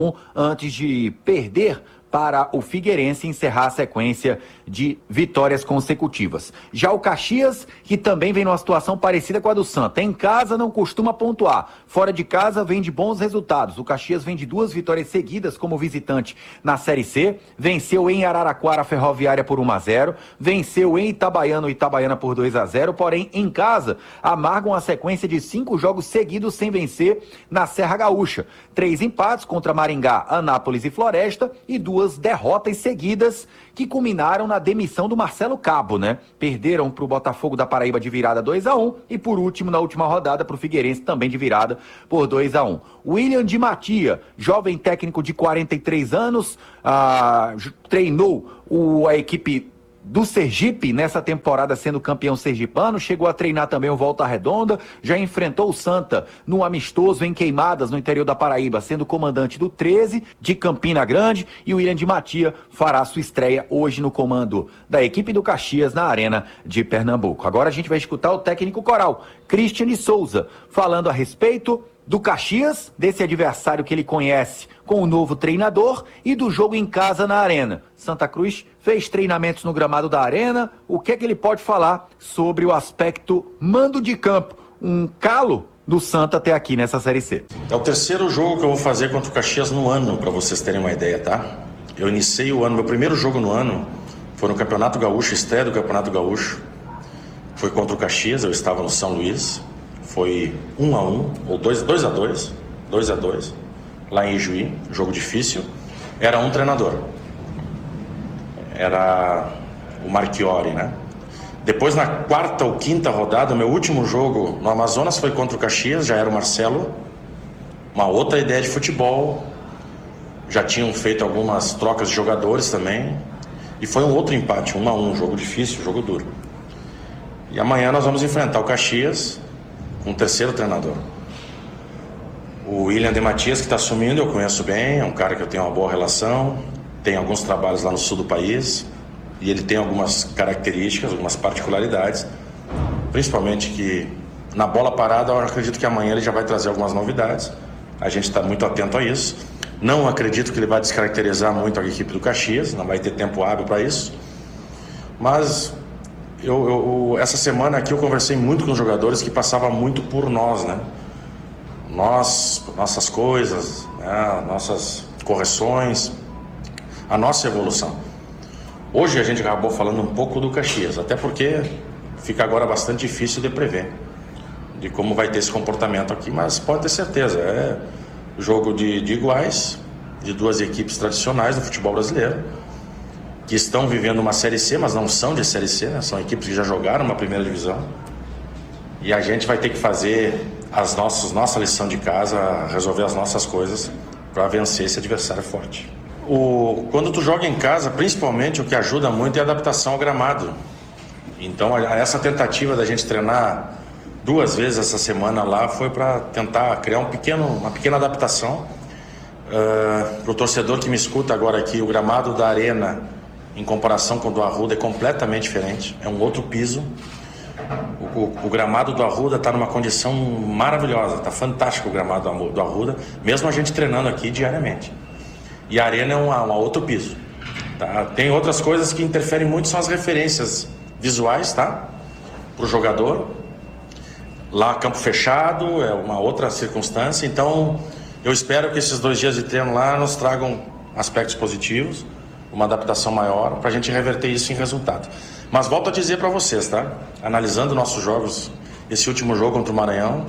antes de perder para o Figueirense encerrar a sequência de vitórias consecutivas. Já o Caxias, que também vem numa situação parecida com a do Santa. Em casa não costuma pontuar, fora de casa vem de bons resultados. O Caxias vem de 2 vitórias seguidas como visitante na Série C, venceu em Araraquara a Ferroviária por 1-0, venceu em Itabaiana o Itabaiana por 2-0, porém em casa amargam a sequência de 5 jogos seguidos sem vencer na Serra Gaúcha. 3 empates contra Maringá, Anápolis e Floresta e 2 derrotas seguidas que culminaram na demissão do Marcelo Cabo, né? Perderam para o Botafogo da Paraíba de virada 2-1 e por último, na última rodada, para o Figueirense também de virada por 2-1. William Di Matia, jovem técnico de 43 anos, treinou a equipe do Sergipe nessa temporada sendo campeão sergipano, chegou a treinar também o Volta Redonda, já enfrentou o Santa no amistoso em Queimadas, no interior da Paraíba, sendo comandante do 13 de Campina Grande, e o William Di Matia fará sua estreia hoje no comando da equipe do Caxias na Arena de Pernambuco. Agora a gente vai escutar o técnico coral, Cristian Souza, falando a respeito do Caxias, desse adversário que ele conhece com o novo treinador e do jogo em casa na Arena. Santa Cruz fez treinamentos no gramado da Arena. O que é que ele pode falar sobre o aspecto mando de campo? Um calo do Santa até aqui nessa Série C. É o terceiro jogo que eu vou fazer contra o Caxias no ano, para vocês terem uma ideia, tá? Eu iniciei o ano, meu primeiro jogo no ano foi no Campeonato Gaúcho, estreia do Campeonato Gaúcho. Foi contra o Caxias, eu estava no São Luís. Foi 1-1, ou 2-2, lá em Ijuí, jogo difícil. Era um treinador. Era o Marchiori, né? Depois, na quarta ou quinta rodada, meu último jogo no Amazonas foi contra o Caxias, já era o Marcelo. Uma outra ideia de futebol. Já tinham feito algumas trocas de jogadores também. E foi um outro empate, 1-1, jogo difícil, jogo duro. E amanhã nós vamos enfrentar o Caxias, um terceiro treinador. O William Di Matias, que está assumindo, eu conheço bem, é um cara que eu tenho uma boa relação, tem alguns trabalhos lá no sul do país, e ele tem algumas características, algumas particularidades, principalmente que na bola parada eu acredito que amanhã ele já vai trazer algumas novidades, a gente está muito atento a isso. Não acredito que ele vai descaracterizar muito a equipe do Caxias, não vai ter tempo hábil para isso, mas essa semana aqui eu conversei muito com os jogadores que passavam muito por nós, né? Nossas coisas, né? Nossas correções, a nossa evolução. Hoje a gente acabou falando um pouco do Caxias, até porque fica agora bastante difícil de prever de como vai ter esse comportamento aqui, mas pode ter certeza, é jogo de iguais, de 2 equipes tradicionais do futebol brasileiro, que estão vivendo uma Série C, mas não são de Série C, né? São equipes que já jogaram uma primeira divisão. E a gente vai ter que fazer nossa lição de casa, resolver as nossas coisas para vencer esse adversário forte. Quando tu joga em casa, principalmente, o que ajuda muito é a adaptação ao gramado. Então, essa tentativa da gente treinar 2 vezes essa semana lá foi para tentar criar uma pequena adaptação. Para o torcedor que me escuta agora aqui, o gramado da Arena, em comparação com o do Arruda, é completamente diferente, é um outro piso. O gramado do Arruda está numa condição maravilhosa, está fantástico o gramado do Arruda, mesmo a gente treinando aqui diariamente. E a Arena é um outro piso, tá? Tem outras coisas que interferem muito, são as referências visuais, tá? Para o jogador. Lá, campo fechado, é uma outra circunstância, então eu espero que esses 2 dias de treino lá nos tragam aspectos positivos, uma adaptação maior, para a gente reverter isso em resultado. Mas volto a dizer para vocês, tá? Analisando nossos jogos, esse último jogo contra o Maranhão,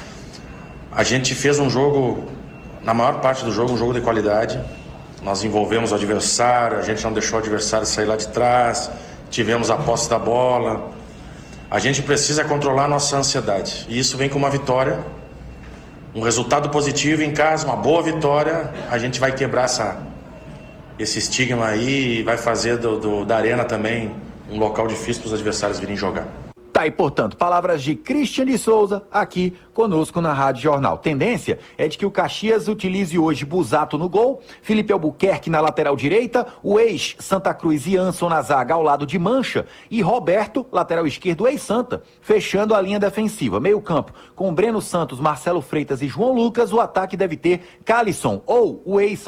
a gente fez um jogo, na maior parte do jogo, um jogo de qualidade. Nós envolvemos o adversário, a gente não deixou o adversário sair lá de trás, tivemos a posse da bola. A gente precisa controlar a nossa ansiedade, e isso vem com uma vitória, um resultado positivo em casa, uma boa vitória. A gente vai quebrar esse estigma aí e vai fazer da Arena também um local difícil para os adversários virem jogar. Tá aí, portanto, palavras de Christian de Souza aqui conosco na Rádio Jornal. Tendência é de que o Caxias utilize hoje Busato no gol, Felipe Albuquerque na lateral direita, o ex-Santa Cruz Ianson na zaga ao lado de Mancha e Roberto, lateral esquerdo ex-Santa, fechando a linha defensiva. Meio campo, com Breno Santos, Marcelo Freitas e João Lucas, o ataque deve ter Calisson ou o ex